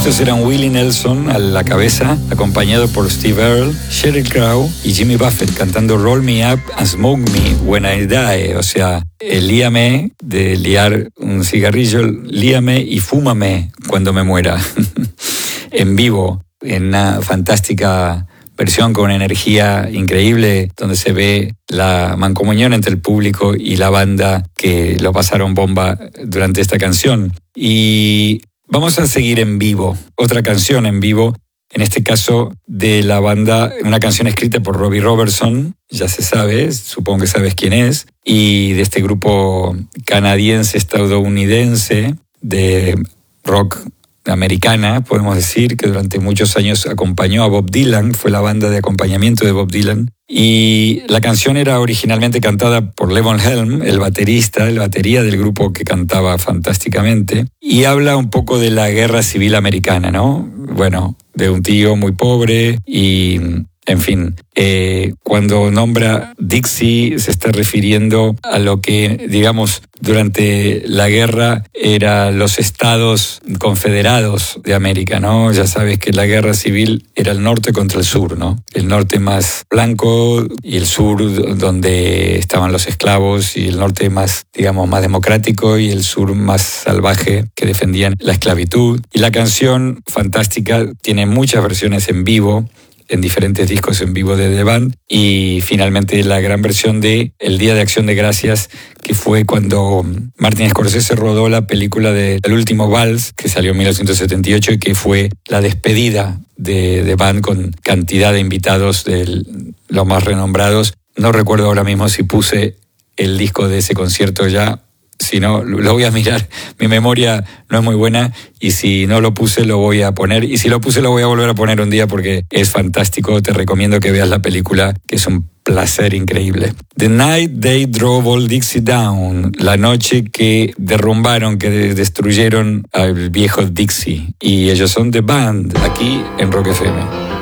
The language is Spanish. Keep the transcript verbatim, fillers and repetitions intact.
Estos eran Willie Nelson a la cabeza, acompañado por Steve Earle, Sheryl Crow y Jimmy Buffett cantando Roll Me Up and Smoke Me When I Die. O sea, el líame de liar un cigarrillo, líame y fúmame cuando me muera. En vivo, en una fantástica versión con energía increíble, donde se ve la mancomunión entre el público y la banda que lo pasaron bomba durante esta canción. Y vamos a seguir en vivo, otra canción en vivo, en este caso de la banda, una canción escrita por Robbie Robertson, ya se sabe, supongo que sabes quién es, y de este grupo canadiense-estadounidense de rock americana, podemos decir, que durante muchos años acompañó a Bob Dylan, fue la banda de acompañamiento de Bob Dylan. Y la canción era originalmente cantada por Levon Helm, el baterista, el batería del grupo que cantaba fantásticamente, y habla un poco de la guerra civil americana, ¿no? Bueno, de un tío muy pobre y, en fin, eh, cuando nombra Dixie se está refiriendo a lo que, digamos, durante la guerra eran los estados confederados de América, ¿no? Ya sabes que la guerra civil era el norte contra el sur, ¿no? El norte más blanco y el sur donde estaban los esclavos, y el norte más, digamos, más democrático y el sur más salvaje que defendían la esclavitud. Y la canción fantástica tiene muchas versiones en vivo, en diferentes discos en vivo de The Band, y finalmente la gran versión de El Día de Acción de Gracias, que fue cuando Martin Scorsese rodó la película de El Último Vals, que salió en mil novecientos setenta y ocho y que fue la despedida de The Band con cantidad de invitados de los más renombrados. No recuerdo ahora mismo si puse el disco de ese concierto ya. Si no, lo voy a mirar. Mi memoria no es muy buena, y si no lo puse, lo voy a poner. Y si lo puse, lo voy a volver a poner un día porque es fantástico. Te recomiendo que veas la película, que es un placer increíble. The Night They Drove Old Dixie Down. La noche que derrumbaron, que destruyeron al viejo Dixie. Y ellos son The Band, aquí en Rock F M.